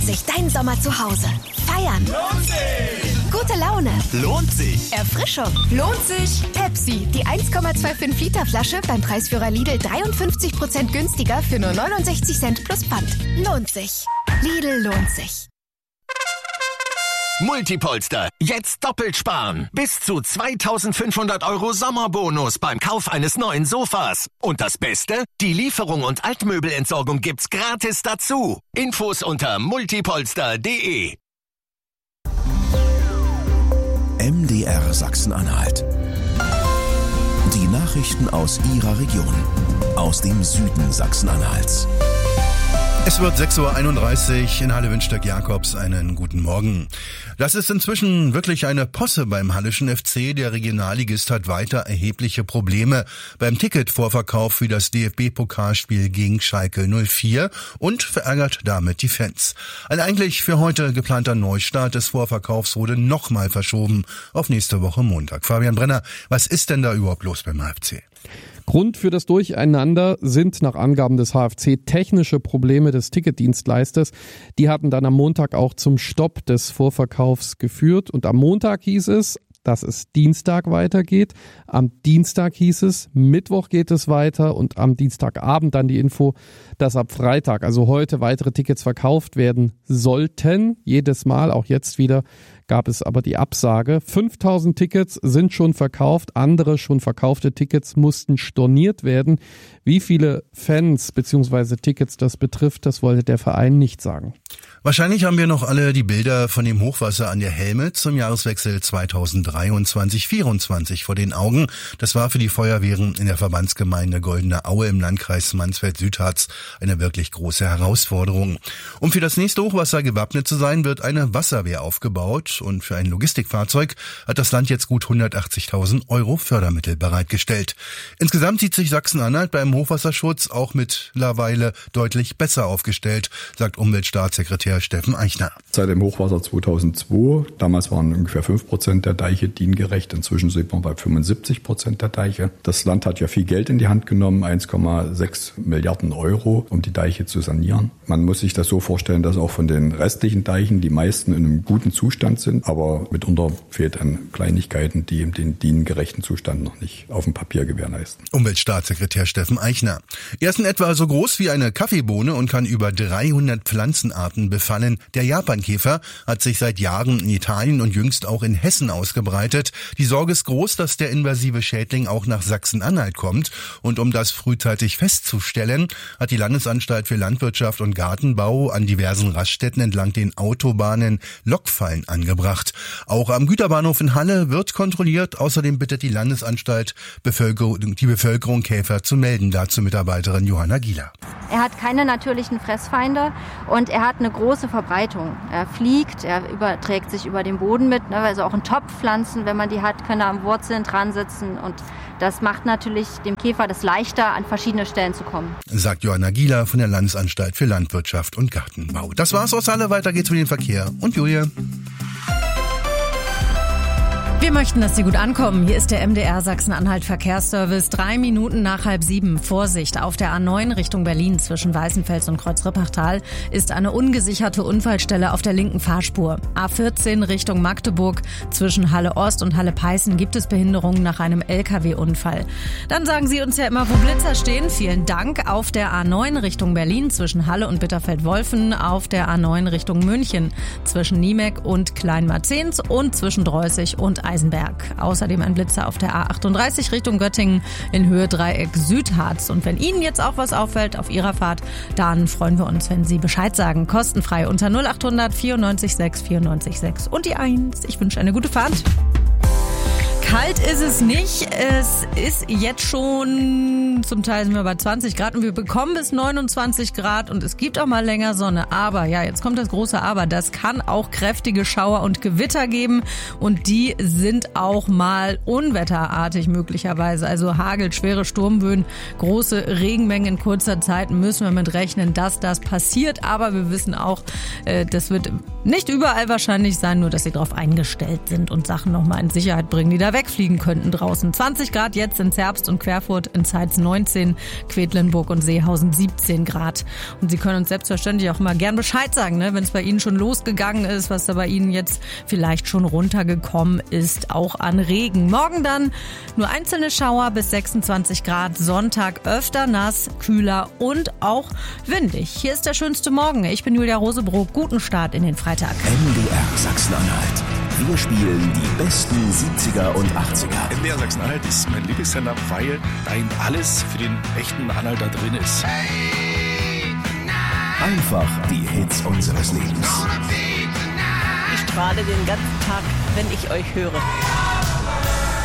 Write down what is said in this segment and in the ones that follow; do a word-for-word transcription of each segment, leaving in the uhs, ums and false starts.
sich dein Sommer zu Hause. Feiern. Lohnt sich. Gute Laune. Lohnt sich. Erfrischung. Lohnt sich. Pepsi, die eins Komma fünfundzwanzig Liter Flasche beim Preisführer Lidl dreiundfünfzig Prozent günstiger für nur neunundsechzig Cent plus Pfand. Lohnt sich. Lidl lohnt sich. Multipolster, jetzt doppelt sparen. Bis zu zweitausendfünfhundert Euro Sommerbonus beim Kauf eines neuen Sofas. Und das Beste? Die Lieferung und Altmöbelentsorgung gibt's gratis dazu. Infos unter multipolster punkt de. M D R Sachsen-Anhalt. Die Nachrichten aus Ihrer Region. Aus dem Süden Sachsen-Anhalts. Es wird sechs Uhr einunddreißig, in Halle wünscht Dirk Jakobs einen guten Morgen. Das ist inzwischen wirklich eine Posse beim Halleschen F C. Der Regionalligist hat weiter erhebliche Probleme beim Ticketvorverkauf für das D F B-Pokalspiel gegen Schalke null vier und verärgert damit die Fans. Ein eigentlich für heute geplanter Neustart des Vorverkaufs wurde nochmal verschoben auf nächste Woche Montag. Fabian Brenner, was ist denn da überhaupt los beim H F C? Grund für das Durcheinander sind nach Angaben des H F C technische Probleme des Ticketdienstleisters. Die hatten dann am Montag auch zum Stopp des Vorverkaufs geführt. Und am Montag hieß es, dass es Dienstag weitergeht. Am Dienstag hieß es, Mittwoch geht es weiter und am Dienstagabend dann die Info, dass ab Freitag, also heute, weitere Tickets verkauft werden sollten. Jedes Mal, auch jetzt wieder, gab es aber die Absage. fünftausend Tickets sind schon verkauft, andere schon verkaufte Tickets mussten storniert werden. Wie viele Fans bzw. Tickets das betrifft, das wollte der Verein nicht sagen. Wahrscheinlich haben wir noch alle die Bilder von dem Hochwasser an der Helme zum Jahreswechsel zweitausenddreiundzwanzig vierundzwanzig vor den Augen. Das war für die Feuerwehren in der Verbandsgemeinde Goldene Aue im Landkreis Mansfeld-Südharz eine wirklich große Herausforderung. Um für das nächste Hochwasser gewappnet zu sein, wird eine Wasserwehr aufgebaut und für ein Logistikfahrzeug hat das Land jetzt gut hundertachtzigtausend Euro Fördermittel bereitgestellt. Insgesamt sieht sich Sachsen-Anhalt beim Hochwasserschutz auch mittlerweile deutlich besser aufgestellt, sagt Umweltstaatssekretär Steffen Eichner. Seit dem Hochwasser zweitausendzwei, damals waren ungefähr fünf Prozent der Deiche diengerecht, inzwischen sind wir bei fünfundsiebzig Prozent der Deiche. Das Land hat ja viel Geld in die Hand genommen, eins Komma sechs Milliarden Euro, um die Deiche zu sanieren. Man muss sich das so vorstellen, dass auch von den restlichen Deichen die meisten in einem guten Zustand sind, aber mitunter fehlt an Kleinigkeiten, die eben den diengerechten Zustand noch nicht auf dem Papier gewährleisten. Umweltstaatssekretär Steffen Eichner. Er ist in etwa so groß wie eine Kaffeebohne und kann über dreihundert Pflanzenarten befallen. Der Japankäfer hat sich seit Jahren in Italien und jüngst auch in Hessen ausgebreitet. Die Sorge ist groß, dass der invasive Schädling auch nach Sachsen-Anhalt kommt. Und um das frühzeitig festzustellen, hat die Landesanstalt für Landwirtschaft und Gartenbau an diversen Raststätten entlang den Autobahnen Lockfallen angebracht. Auch am Güterbahnhof in Halle wird kontrolliert. Außerdem bittet die Landesanstalt Bevölkerung, die Bevölkerung, Käfer zu melden. Dazu Mitarbeiterin Johanna Gieler. Er hat keine natürlichen Fressfeinde und er hat eine große Verbreitung. Er fliegt, er überträgt sich über den Boden mit, ne, also auch in Topfpflanzen, wenn man die hat, können da am Wurzeln dran sitzen und das macht natürlich dem Käfer das leichter, an verschiedene Stellen zu kommen. Sagt Johanna Gieler von der Landesanstalt für Landwirtschaft und Gartenbau. Das war's aus Halle, weiter geht's mit dem Verkehr und Julia. Wir möchten, dass Sie gut ankommen. Hier ist der M D R Sachsen-Anhalt Verkehrsservice. Drei Minuten nach halb sieben. Vorsicht, auf der A neun Richtung Berlin zwischen Weißenfels und Kreuz-Rippachtal ist eine ungesicherte Unfallstelle auf der linken Fahrspur. A vierzehn Richtung Magdeburg zwischen Halle Ost und Halle Peißen gibt es Behinderungen nach einem L K W-Unfall. Dann sagen Sie uns ja immer, wo Blitzer stehen. Vielen Dank. Auf der A neun Richtung Berlin zwischen Halle und Bitterfeld-Wolfen. Auf der A neun Richtung München zwischen Niemek und Kleinmarzens und zwischen Dreußig und Eisenberg. Außerdem ein Blitzer auf der A achtunddreißig Richtung Göttingen in Höhe Dreieck Südharz. Und wenn Ihnen jetzt auch was auffällt auf Ihrer Fahrt, dann freuen wir uns, wenn Sie Bescheid sagen. Kostenfrei unter null achthundert vierundneunzig sechs vierundneunzig sechs und die eins. Ich wünsche eine gute Fahrt. Kalt ist es nicht. Es ist jetzt schon, zum Teil sind wir bei zwanzig Grad und wir bekommen bis neunundzwanzig Grad und es gibt auch mal länger Sonne. Aber, ja, jetzt kommt das große Aber. Das kann auch kräftige Schauer und Gewitter geben und die sind auch mal unwetterartig möglicherweise. Also Hagel, schwere Sturmböen, große Regenmengen in kurzer Zeit müssen wir mit rechnen, dass das passiert. Aber wir wissen auch, das wird nicht überall wahrscheinlich sein, nur dass sie darauf eingestellt sind und Sachen nochmal in Sicherheit bringen, die da wegfliegen könnten draußen. zwanzig Grad jetzt in Zerbst und Querfurt, in Zeitz neunzehn, Quedlinburg und Seehausen siebzehn Grad. Und Sie können uns selbstverständlich auch mal gern Bescheid sagen, ne, wenn es bei Ihnen schon losgegangen ist, was da bei Ihnen jetzt vielleicht schon runtergekommen ist, auch an Regen. Morgen dann nur einzelne Schauer bis sechsundzwanzig Grad, Sonntag öfter nass, kühler und auch windig. Hier ist der schönste Morgen. Ich bin Julia Rosebrock. Guten Start in den Freitag. M D R Sachsen-Anhalt. Wir spielen die besten siebziger und achtziger. M D R Sachsen-Anhalt ist mein Lieblingssender, weil da eben alles für den echten Anhalter drin ist. Einfach die Hits unseres Lebens. Ich strahle den ganzen Tag, wenn ich euch höre.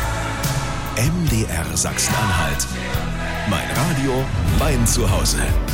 M D R Sachsen-Anhalt. Mein Radio, mein Zuhause.